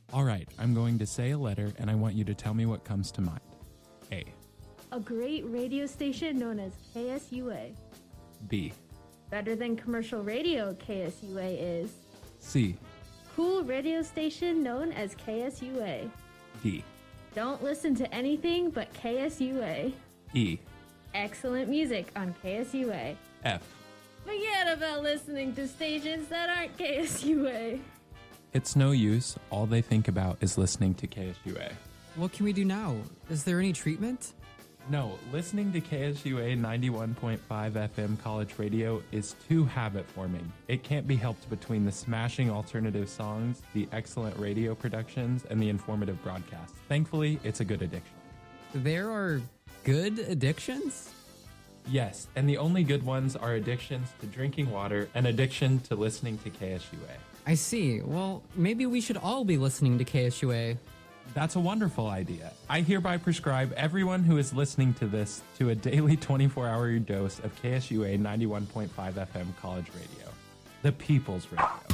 All right, I'm going to say a letter, and I want you to tell me what comes to mind. A. A great radio station known as KSUA. B. Better than commercial radio, KSUA is. C. Cool radio station known as KSUA. D. Don't listen to anything but KSUA. E. Excellent music on KSUA. F. Forget about listening to stations that aren't KSUA. It's no use. All they think about is listening to KSUA. What can we do now? Is there any treatment? No, listening to KSUA 91.5 FM college radio is too habit-forming. It can't be helped between the smashing alternative songs, the excellent radio productions, and the informative broadcasts. Thankfully, it's a good addiction. There are good addictions? Yes, and the only good ones are addictions to drinking water and addiction to listening to KSUA. I see. Well, maybe we should all be listening to KSUA. That's a wonderful idea. I hereby prescribe everyone who is listening to this to a daily 24-hour dose of KSUA 91.5 FM college radio. The People's Radio.